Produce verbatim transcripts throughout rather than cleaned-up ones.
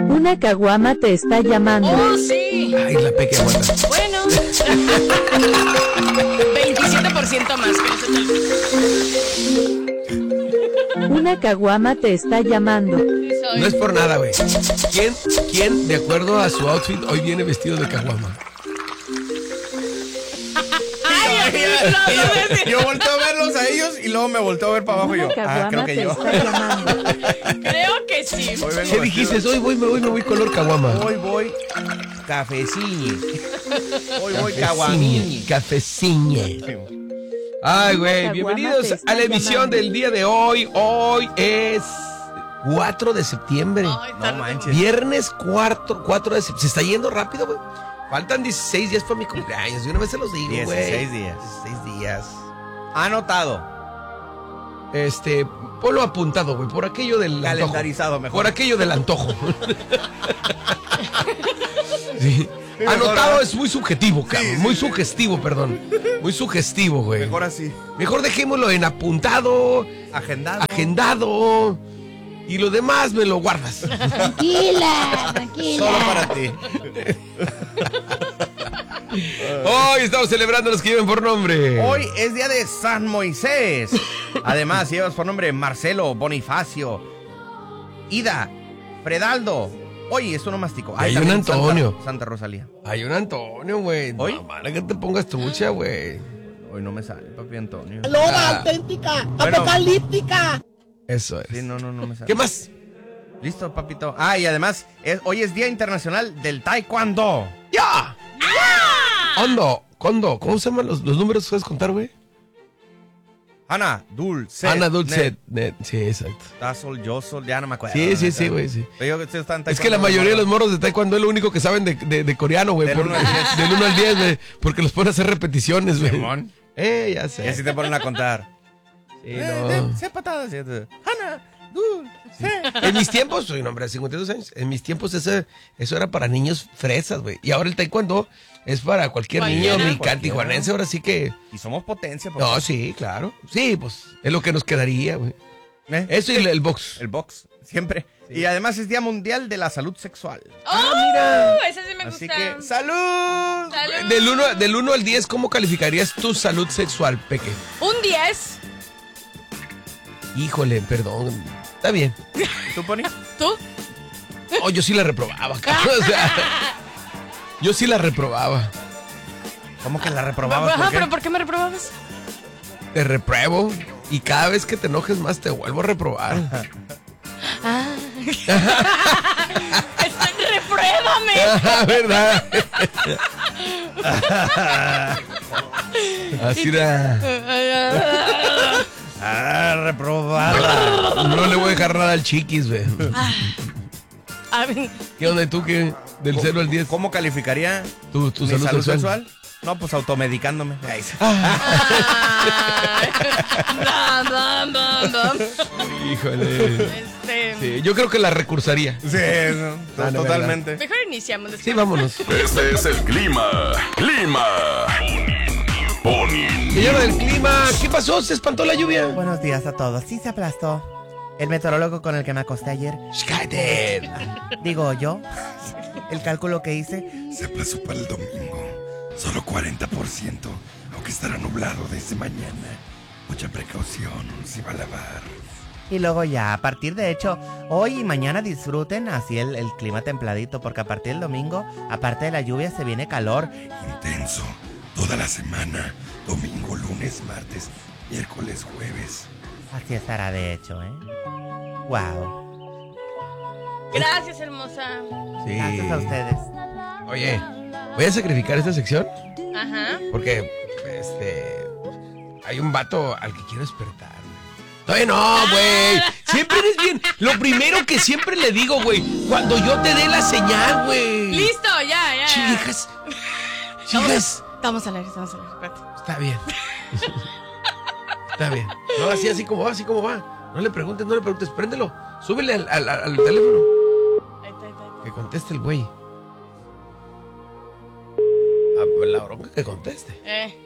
Una caguama te está llamando. ¡Oh, sí! Ay, la peque aguanta. Bueno. veintisiete por ciento más. Una caguama te está llamando. No es por nada, güey. ¿Quién, ¿Quién, de acuerdo a su outfit, hoy viene vestido de caguama? yo, yo volteo a verlos a ellos y luego me volteo a ver para abajo y yo. Ah, creo que yo. Creo que sí. ¿Qué dijiste? Hoy voy, me voy, me voy color caguama. Hoy voy cafeciñe. Hoy voy caguamiñe. Cafeciñe. Ay, güey, bienvenidos a la emisión del día de hoy. Hoy es cuatro de septiembre. Ay, no manches. Viernes cuatro, cuatro de septiembre. Se está yendo rápido, güey. Faltan dieciséis días para mi cumpleaños. De una vez se los digo, güey. dieciséis días. dieciséis días. Anotado. Este, ponlo apuntado, güey. Por aquello del calendarizado, antojo. mejor. Por aquello del antojo. Sí. Anotado es muy subjetivo, cabrón. Sí, sí, muy sí. sugestivo, perdón. Muy sugestivo, güey. Mejor así. Mejor dejémoslo en apuntado. Agendado. Agendado. Y lo demás me lo guardas. Tranquila, tranquila. Solo para ti. Hoy estamos celebrando los que llevan por nombre. Hoy es día de San Moisés. Además, llevas por nombre Marcelo, Bonifacio, Ida, Fredaldo. Oye, esto no mastico. Hay un Antonio. Santa, Santa Rosalía. Hay un Antonio, güey. ¿Hoy? No, mala que te pongas trucha, güey. Hoy no me sale, papi Antonio. Loba Ah. auténtica, Bueno. apocalíptica. Eso es. Sí, no, no, no me sale. ¿Qué más? Listo, papito. Ah, y además, es, hoy es Día Internacional del Taekwondo. ¡Ya! ¿Cuándo? ¿Cuándo? ¿Cómo se llaman los, los números que puedes contar, güey? Ana, Dulce. Ana Dulce. Net. Sí, exacto. Tazol, Yosol, ya no me acuerdo. Sí, sí, sí, güey, sí. Pero yo que están Es que la mayoría de los morros de taekwondo es lo único que saben de, de, de coreano, güey. Del por- uno al diez. Del uno al diez, güey. Porque los ponen a hacer repeticiones, güey. Simón. Eh, ya Y sé. así te ponen a contar. Sí, Eh, no. eh, sé patadas. y entonces, Ana, Dulce. En mis tiempos, soy un hombre de cincuenta y dos años, en mis tiempos eso, eso era para niños fresas, güey. Y ahora el taekwondo es para cualquier Cualquiera. niño mexicano, Cualquiera. tijuanense, ahora sí que... Y somos potencia. por No, favor. sí, claro. Sí, pues es lo que nos quedaría, güey. ¿Eh? Eso y el, el box. El box, siempre. Y además es Día Mundial de la Salud Sexual. ¡Oh! Mira. Ese sí me gusta. Así que, ¡salud! Salud. Del uno, del uno al diez, ¿cómo calificarías tu salud sexual, Peque? Un diez. Híjole, perdón. Está bien. ¿Tú, Pony? ¿Tú? Oh, yo sí la reprobaba, cabrón. O sea, yo sí la reprobaba. ¿Cómo que la reprobabas? Ajá, ¿Por qué? pero ¿por qué me reprobabas? Te repruebo y cada vez que te enojes más te vuelvo a reprobar. Ah. ¡Repruébame! ¿Verdad? Así era. Ah, reprobada. No le voy a dejar nada al chiquis, güey. A ver, ¿Qué onda tú que del cero al diez? ¿Cómo calificaría Tu, tu mi salud, salud sexual. sexual? No, pues automedicándome. Ahí está. ah, dam, dam, dam, dam. Híjole. Este, Sí, yo creo que la recursaría. Sí, no, Ah, no, totalmente. Mejor iniciamos. Sí, vámonos. Este es el clima. Clima. Ponin. Señora del clima, ¿qué pasó? ¿Se espantó la lluvia? Buenos días a todos. Sí se aplastó. El meteorólogo con el que me acosté ayer. ¡Cállate! Digo yo. El cálculo que hice. Se aplazó para el domingo. Solo cuarenta por ciento. Aunque estará nublado desde mañana. Mucha precaución, uno se va a lavar. Y luego ya, a partir de hecho, hoy y mañana disfruten así el, el clima templadito. Porque a partir del domingo, aparte de la lluvia, se viene calor. Intenso. Toda la semana. Domingo, lunes, martes, miércoles, jueves. Así estará de hecho, ¿eh? Wow. Gracias, hermosa. Sí. Gracias a ustedes. Oye, voy a sacrificar esta sección Ajá. porque, este, hay un vato al que quiero despertar. Todavía no, güey. Siempre eres bien. Lo primero que siempre le digo, güey, cuando yo te dé la señal, güey. Listo, ya, ya. Chicas. Chicas. Estamos al aire, estamos al aire. Espérate. Está bien. Está bien. No, así, así como va, así como va. No le preguntes, no le preguntes. Préndelo. Súbele al, al, al teléfono. Ahí está, ahí está, ahí está. Que conteste el güey. Ah, pues la bronca que conteste. Eh.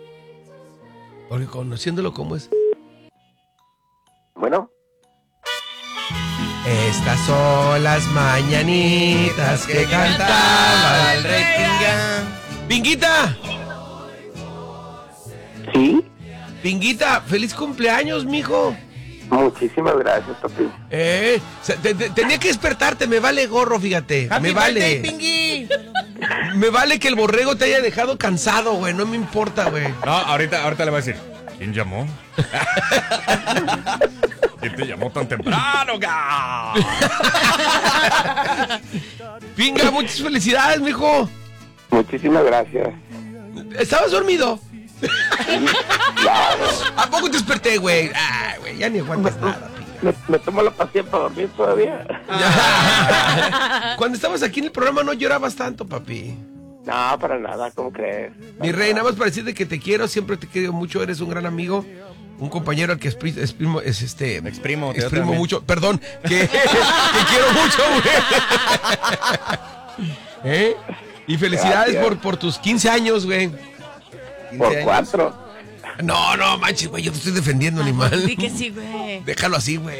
Porque conociéndolo como es. Bueno, Estas son las mañanitas que cantaba el rey Pinga. ¡Pinguita! Sí, Pinguita, feliz cumpleaños, mijo. muchísimas gracias, papi. Eh, se- te- te- tenía que despertarte, me vale gorro, fíjate. Happy me vale. birthday, Pingui. Me vale que el borrego te haya dejado cansado, güey. No me importa, güey. No, ahorita, ahorita le voy a decir. ¿Quién llamó? ¿Quién te llamó tan temprano, ga? Pinga, muchas felicidades, mijo. Muchísimas gracias. ¿Estabas dormido? Claro. ¿A poco te desperté, güey? Ay, güey, ya ni aguantas nada, Pinga. Me, me tomo la pastilla para dormir todavía. Cuando estabas aquí en el programa no llorabas tanto, papi. No, para nada, ¿cómo crees? Mi rey, nada más para decirte que te quiero, siempre te quiero mucho, eres un gran amigo, un compañero al que expri- exprimo, es este... Exprimo, te exprimo también. mucho, perdón, que, que quiero mucho, güey. ¿Eh? Y felicidades Gracias. por, por tus quince años, güey. Por cuatro. No, no, manches, güey, yo te estoy defendiendo, animal. Di que sí, güey. Déjalo así, güey.